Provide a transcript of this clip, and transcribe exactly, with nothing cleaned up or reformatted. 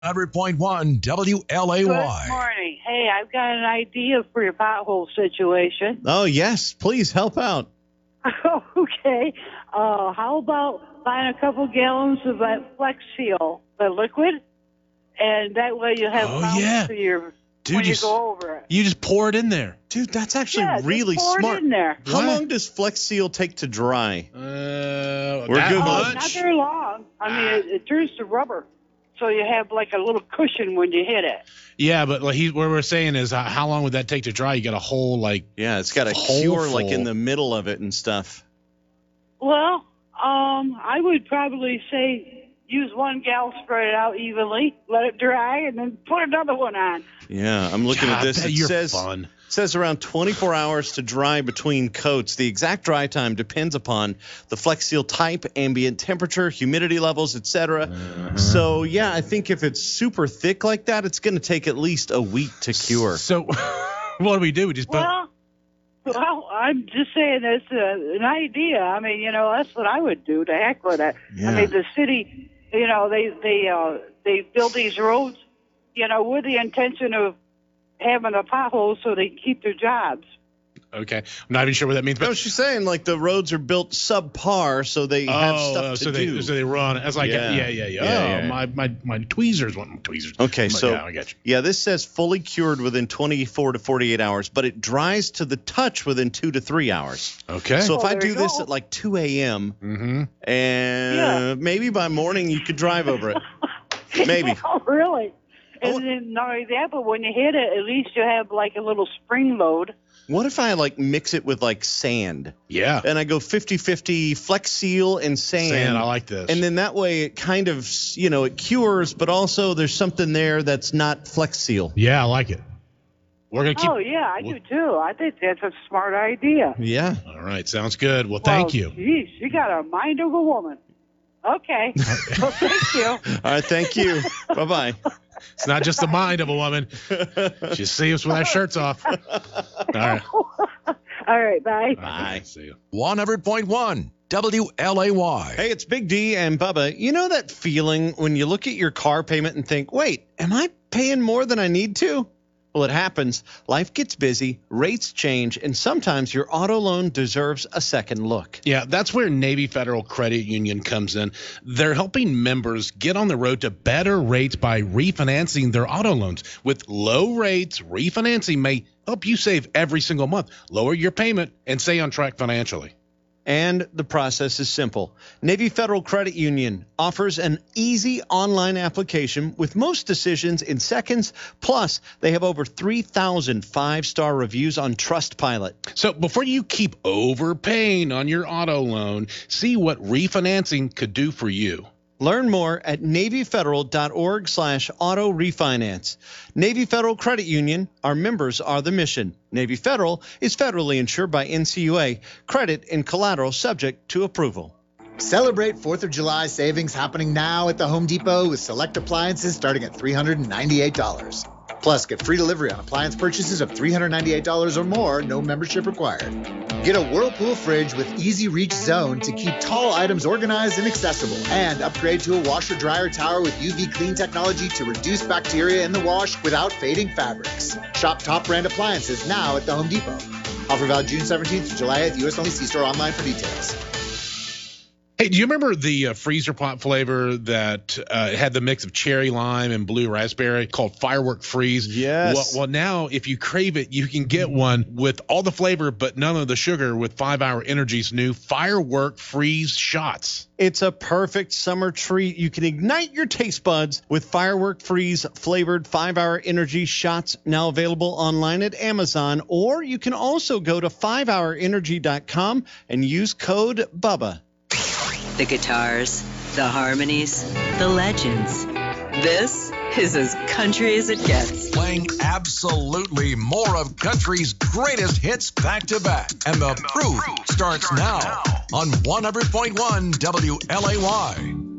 one hundred point one W L A Y. Good morning. Hey, I've got an idea for your pothole situation. Oh, yes. Please help out. Okay. Uh, how about buying a couple gallons of that Flex Seal, the liquid, and that way you have Oh, pounds yeah. for your Dude, when you, you s- go over it. You just pour it in there. Dude, that's actually Yeah, just really pour it smart. in there. How What? long does Flex Seal take to dry? Uh, We're that good. Oh, much? not very long. I mean, it, it turns to rubber, so you have like a little cushion when you hit it. Yeah, but like he, what we're saying is, uh, how long would that take to dry? You got a whole like. Yeah, it's got a Hole cure like in full. the middle of it and stuff. Well, um, I would probably say use one gal, spread it out evenly, let it dry, and then put another one on. Yeah, I'm looking God, at this. I bet It you're says fun. it says around twenty-four hours to dry between coats. The exact dry time depends upon the Flex Seal type, ambient temperature, humidity levels, et cetera. Uh-huh. So, yeah, I think if it's super thick like that, it's going to take at least a week to cure. So, what do we do? We just put. Well, well, I'm just saying it's uh, an idea. I mean, you know, that's what I would do. To heck with it. Yeah. I mean, the city, you know, they they uh, they build these roads, you know, with the intention of having a pothole so they keep their jobs. Okay, I'm not even sure what that means. But No, she's saying like the roads are built subpar, so they have oh, stuff uh, to so they do. so they run. As like Yeah. yeah, yeah, yeah. Yeah, oh, yeah, yeah. my my my tweezers want tweezers. Okay, But, so yeah, I get you. yeah, this says fully cured within twenty-four to forty-eight hours, but it dries to the touch within two to three hours. Okay. So if Oh, I there do you this go. at like two a.m. mm-hmm. and Yeah. maybe by morning you could drive over it. Maybe. Oh, really? And Oh. then not only that, but when you hit it, at least you have like a little spring load. What if I like mix it with like sand Yeah. and I go fifty-fifty Flex Seal and sand? Sand, I like this. And then that way it kind of, you know, it cures, but also there's something there that's not Flex Seal. Yeah, I like it. We're gonna keep. Oh, yeah, I do too. I think that's a smart idea. Yeah. All right, sounds good. Well, thank Well, you. Geez, you got a mind of a woman. Okay. Well, thank you. All right. Thank you. Bye-bye. It's not just the mind of a woman. She see us with our shirts off. All right. All right, bye. Bye. See you. one hundred point one W L A Y. Hey, it's Big D and Bubba. You know that feeling when you look at your car payment and think, wait, am I paying more than I need to? Well, it happens. Life gets busy, rates change, and sometimes your auto loan deserves a second look. Yeah, that's where Navy Federal Credit Union comes in. They're helping members get on the road to better rates by refinancing their auto loans. With low rates, refinancing may help you save every single month, lower your payment, and stay on track financially. And the process is simple. Navy Federal Credit Union offers an easy online application with most decisions in seconds. Plus, they have over three thousand five-star reviews on Trustpilot. So before you keep overpaying on your auto loan, see what refinancing could do for you. Learn more at NavyFederal.org slash auto refinance. Navy Federal Credit Union, our members are the mission. Navy Federal is federally insured by N C U A. Credit and collateral subject to approval. Celebrate fourth of July savings happening now at the Home Depot with select appliances starting at three hundred ninety-eight dollars. Plus, get free delivery on appliance purchases of three hundred ninety-eight dollars or more, no membership required. Get a Whirlpool fridge with Easy Reach Zone to keep tall items organized and accessible. And upgrade to a washer-dryer tower with U V clean technology to reduce bacteria in the wash without fading fabrics. Shop top brand appliances now at the Home Depot. Offer valid June seventeenth to July eighth, U S only. See store online for details. Hey, do you remember the uh, freezer pop flavor that uh, had the mix of cherry lime and blue raspberry called Firework Freeze? Yes. Well, well, now if you crave it, you can get one with all the flavor but none of the sugar with five hour Energy's new Firework Freeze shots. It's a perfect summer treat. You can ignite your taste buds with Firework Freeze flavored five hour energy shots, now available online at Amazon, or you can also go to five hour energy dot com and use code BUBBA. The guitars, the harmonies, the legends. This is as country as it gets. Playing absolutely more of country's greatest hits back to back. And the proof starts now on one hundred point one W L A Y.